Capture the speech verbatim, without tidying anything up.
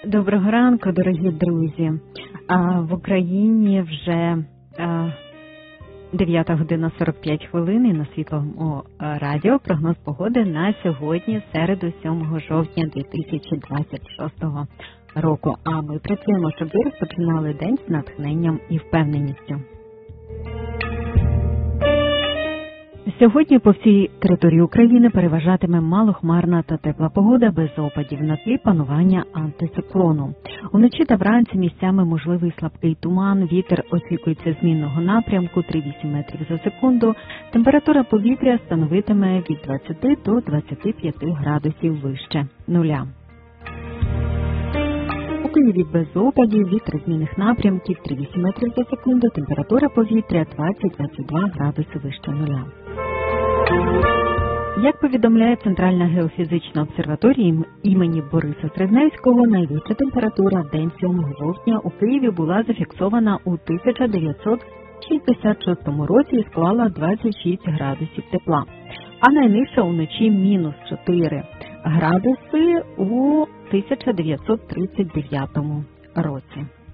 Доброго ранку, дорогі друзі. В Україні вже дев'ята година сорок п'ять хвилин і на Світлому радіо прогноз погоди на сьогодні, середу, сьомого жовтня дві тисячі двадцять шостого року. А ми працюємо, щоб ви розпочинали день з натхненням і впевненістю. Сьогодні по всій території України переважатиме малохмарна та тепла погода без опадів на тлі панування антициклону. Уночі та вранці місцями можливий слабкий туман, вітер очікується змінного напрямку три-вісім метрів за секунду. Температура повітря становитиме від двадцяти до двадцяти п'яти градусів вище нуля. У Києві без опадів, вітер змінних напрямків три-вісім метрів за секунду, температура повітря двадцять-двадцять два градуси вище нуля. Як повідомляє Центральна геофізична обсерваторія імені Бориса Срезневського, найвища температура в день сьомого жовтня у Києві була зафіксована у тисяча дев'ятсот шістдесят шостому році і склала двадцять шість градусів тепла, а найнижча уночі мінус чотири градуси у тисяча дев'ятсот тридцять дев'ятому році.